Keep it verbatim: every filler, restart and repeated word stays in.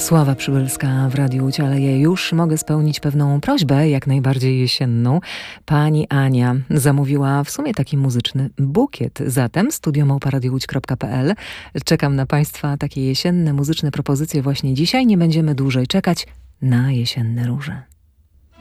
Sława Przybylska w Radiu Łódź, ale ja już mogę spełnić pewną prośbę, jak najbardziej jesienną. Pani Ania zamówiła w sumie taki muzyczny bukiet. Zatem studio małpa radio łódź kropka p l. Czekam na Państwa takie jesienne muzyczne propozycje właśnie dzisiaj. Nie będziemy dłużej czekać na jesienne róże.